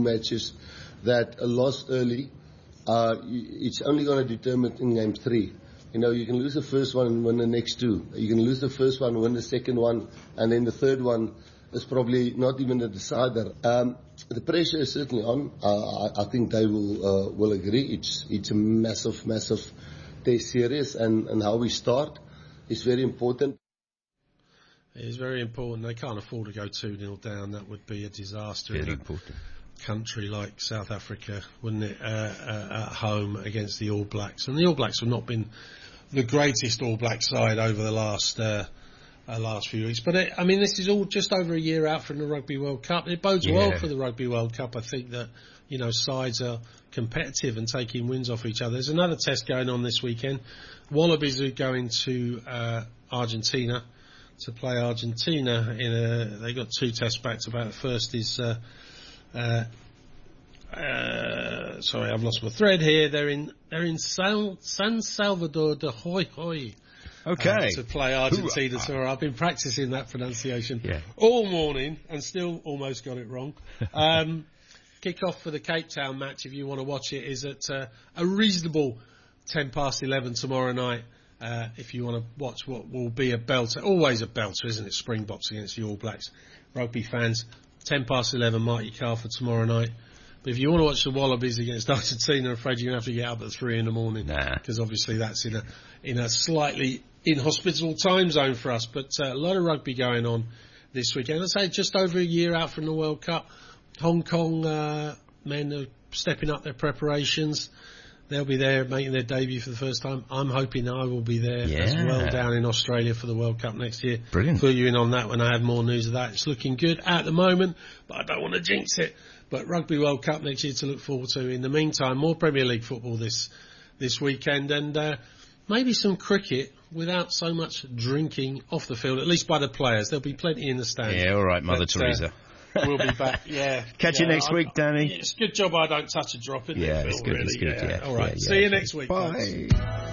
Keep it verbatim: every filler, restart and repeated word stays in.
matches that a loss early, uh, it's only going to determine in game three. You know, you can lose the first one and win the next two. You can lose the first one, win the second one, and then the third one is probably not even a decider. Um, the pressure is certainly on. Uh, I, I think they will uh, will agree. It's it's a massive, massive test series, and, and how we start is very important. It is very important. They can't afford to go two nil down. That would be a disaster. Very important. Country like South Africa, wouldn't it, uh, uh, at home against the All Blacks. And the All Blacks have not been the greatest All Black side over the last uh, uh, last few weeks. But, it, I mean, this is all just over a year out from the Rugby World Cup. It bodes yeah. well for the Rugby World Cup. I think that, you know, sides are competitive and taking wins off each other. There's another test going on this weekend. Wallabies are going to uh, Argentina to play Argentina. In a, they got two tests back to back. The first is... Uh, Uh, uh, sorry, I've lost my thread here. They're in they're in San, San Salvador de Hoi Hoi. Okay. Uh, to play Argentina tomorrow. I've been practicing that pronunciation yeah. all morning and still almost got it wrong. Um, kick-off for the Cape Town match, if you want to watch it, is at uh, a reasonable ten past eleven tomorrow night. Uh, if you want to watch what will be a belter, always a belter, isn't it? Springboks against the All Blacks. Rugby fans. ten past eleven, mark your car for tomorrow night. But if you want to watch the Wallabies against Argentina, I'm afraid you're going to have to get up at three in the morning. Nah. Because obviously that's in a in a slightly inhospitable time zone for us. But uh, a lot of rugby going on this weekend. I'd say just over a year out from the World Cup. Hong Kong uh, men are stepping up their preparations. They'll be there making their debut for the first time. I'm hoping I will be there yeah. as well down in Australia for the World Cup next year. Brilliant. Fill you in on that when I have more news of that. It's looking good at the moment, but I don't want to jinx it. But Rugby World Cup next year to look forward to. In the meantime, more Premier League football this this weekend, and uh, maybe some cricket without so much drinking off the field, at least by the players. There'll be plenty in the stands. Yeah, all right, Mother but, Teresa. Uh, we'll be back, yeah. Catch yeah, you next I, week, Danny. It's a good job I don't touch a drop in yeah, the it's field, good, really. it's good, yeah. yeah. All right, yeah, see yeah, you okay. next week. Bye. Guys.